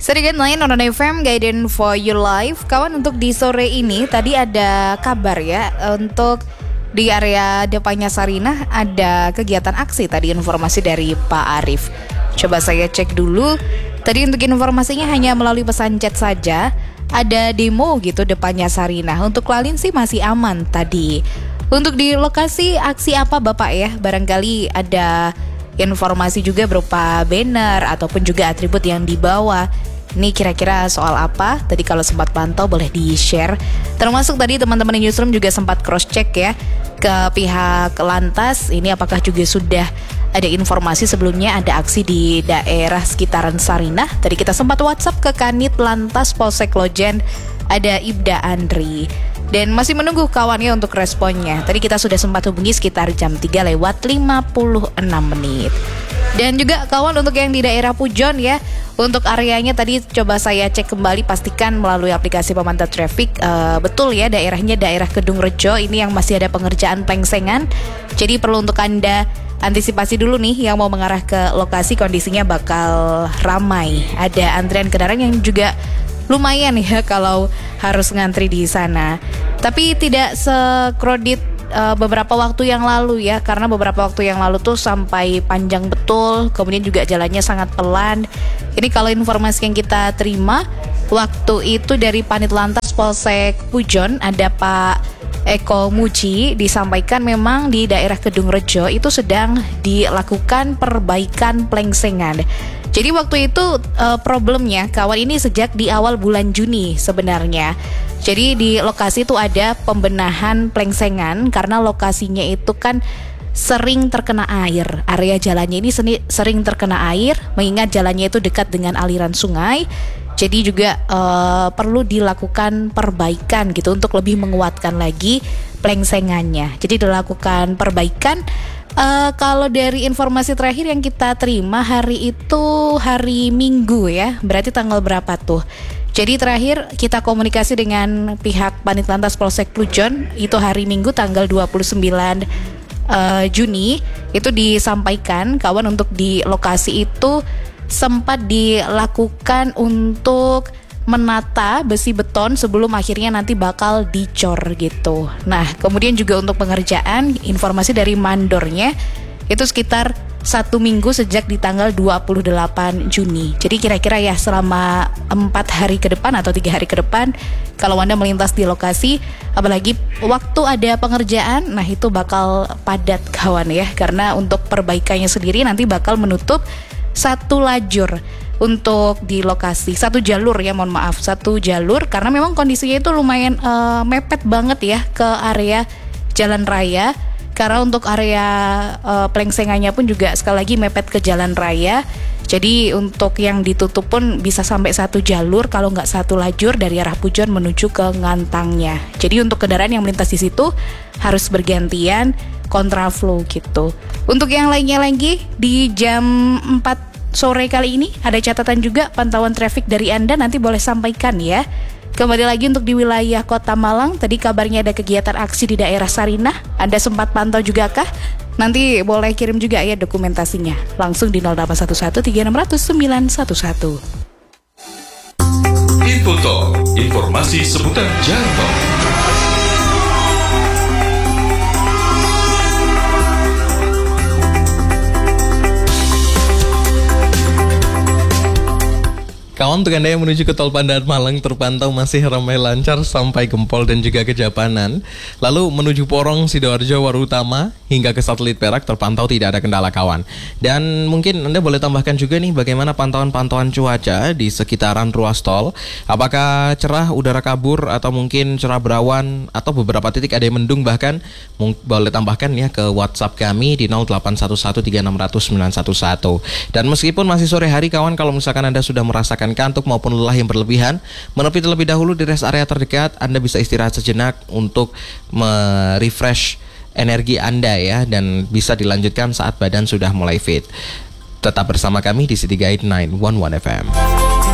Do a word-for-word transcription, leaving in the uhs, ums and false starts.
Sedikit lain Nona F M Guidance for Your Life. Kawan, untuk di sore ini tadi ada kabar ya, untuk di area depannya Sarinah ada kegiatan aksi. Tadi informasi dari Pak Arif. Coba saya cek dulu. Tadi untuk informasinya hanya melalui pesan chat saja. Ada demo gitu depannya Sarinah. Untuk lalin sih masih aman tadi. Untuk di lokasi aksi apa Bapak ya? Barangkali ada informasi juga berupa banner ataupun juga atribut yang dibawa. Ini kira-kira soal apa? Tadi kalau sempat pantau boleh di-share. Termasuk tadi teman-teman di Newsroom juga sempat cross-check ya ke pihak Lantas. Ini apakah juga sudah ada informasi sebelumnya ada aksi di daerah sekitaran Sarinah. Tadi kita sempat WhatsApp ke Kanit Lantas Polsek Lojen, ada Ibda Andri. Dan masih menunggu kawannya untuk responnya. Tadi kita sudah sempat hubungi sekitar jam tiga lewat lima puluh enam menit. Dan juga kawan untuk yang di daerah Pujon ya, untuk areanya tadi coba saya cek kembali, pastikan melalui aplikasi pemantau traffic uh, betul ya, daerahnya daerah Kedung Rejo ini yang masih ada pengerjaan plengsengan. Jadi perlu untuk Anda antisipasi dulu nih yang mau mengarah ke lokasi, kondisinya bakal ramai. Ada antrian kendaraan yang juga lumayan ya kalau harus ngantri di sana. Tapi tidak sekredit uh, beberapa waktu yang lalu ya, karena beberapa waktu yang lalu tuh sampai panjang betul, kemudian juga jalannya sangat pelan. Ini kalau informasi yang kita terima waktu itu dari Panit Lantas Polsek Pujon, ada Pak Eko Muji, disampaikan memang di daerah Kedung Rejo itu sedang dilakukan perbaikan plengsengan. Jadi waktu itu uh, problemnya kawan ini sejak di awal bulan Juni sebenarnya. Jadi di lokasi itu ada pembenahan plengsengan karena lokasinya itu kan sering terkena air. Area jalannya ini seni, sering terkena air, mengingat jalannya itu dekat dengan aliran sungai. Jadi juga uh, perlu dilakukan perbaikan gitu untuk lebih menguatkan lagi plengsengannya. Jadi dilakukan perbaikan. Uh, kalau dari informasi terakhir yang kita terima hari itu hari Minggu ya, berarti tanggal berapa tuh? Jadi terakhir kita komunikasi dengan pihak Panit Lantas Polsek Pujon itu hari Minggu tanggal dua puluh sembilan uh, Juni, itu disampaikan kawan untuk di lokasi itu sempat dilakukan untuk menata besi beton sebelum akhirnya nanti bakal dicor gitu. Nah, kemudian juga untuk pengerjaan, informasi dari mandornya itu sekitar satu minggu sejak di tanggal dua puluh delapan Juni. Jadi kira-kira ya selama empat hari ke depan atau tiga hari ke depan kalau Anda melintas di lokasi, apalagi waktu ada pengerjaan, nah itu bakal padat kawan ya, karena untuk perbaikannya sendiri nanti bakal menutup satu lajur untuk di lokasi, satu jalur ya, mohon maaf, satu jalur karena memang kondisinya itu lumayan uh, mepet banget ya ke area jalan raya. Karena untuk area uh, plengsengannya pun juga sekali lagi mepet ke jalan raya. Jadi untuk yang ditutup pun bisa sampai satu jalur kalau nggak satu lajur dari arah Pujon menuju ke Ngantangnya. Jadi untuk kendaraan yang melintas di situ harus bergantian kontraflow gitu. Untuk yang lainnya lagi di jam empat sore kali ini ada catatan juga pantauan traffic dari Anda, nanti boleh sampaikan ya. Kembali lagi untuk di wilayah Kota Malang, tadi kabarnya ada kegiatan aksi di daerah Sarinah. Anda sempat pantau juga kah? Nanti boleh kirim juga ya dokumentasinya langsung di nol delapan satu satu tiga enam nol nol sembilan satu satu. Info Talk, informasi seputar jalan tol. Kawan, untuk Anda yang menuju ke Tol Pandaan Malang terpantau masih ramai lancar sampai Gempol dan juga ke Japanan. Lalu menuju Porong, Sidoarjo, Warutama hingga ke Satelit Perak terpantau tidak ada kendala kawan. Dan mungkin Anda boleh tambahkan juga nih bagaimana pantauan-pantauan cuaca di sekitaran ruas tol. Apakah cerah, udara kabur, atau mungkin cerah berawan, atau beberapa titik ada yang mendung bahkan. Boleh tambahkan ya ke WhatsApp kami di nol delapan satu satu tiga enam nol nol sembilan satu satu. Dan meskipun masih sore hari kawan, kalau misalkan Anda sudah merasakan kantuk maupun lelah yang berlebihan, menepi terlebih dahulu di rest area terdekat. Anda bisa istirahat sejenak untuk merefresh energi Anda ya, dan bisa dilanjutkan saat badan sudah mulai fit. Tetap bersama kami di City Guide sembilan satu satu F M.